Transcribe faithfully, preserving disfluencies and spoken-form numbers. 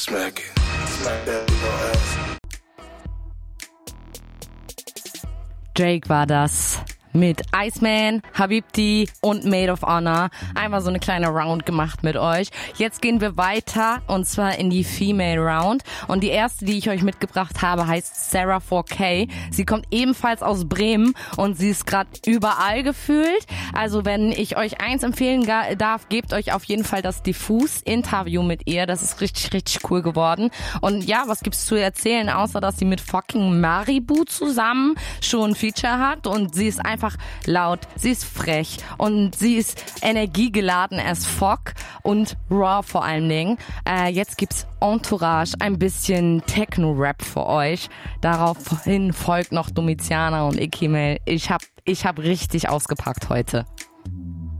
Smack it. Smack that little ass. Drake war das mit Iceman, Habibti und Maid of Honor. Einmal so eine kleine Round gemacht mit euch. Jetzt gehen wir weiter und zwar in die Female Round. Und die erste, die ich euch mitgebracht habe, heißt Sarah four K. Sie kommt ebenfalls aus Bremen und sie ist gerade überall gefühlt. Also wenn ich euch eins empfehlen ga- darf, gebt euch auf jeden Fall das Diffus-Interview mit ihr. Das ist richtig, richtig cool geworden. Und ja, was gibt's zu erzählen, außer dass sie mit fucking Maribu zusammen schon ein Feature hat und sie ist einfach laut, sie ist frech und sie ist energiegeladen as fuck und raw vor allen Dingen. Äh, jetzt gibt's Entourage, ein bisschen Techno-Rap für euch. Daraufhin folgt noch Domiziana und Ikimel. Ich hab, ich hab richtig ausgepackt heute.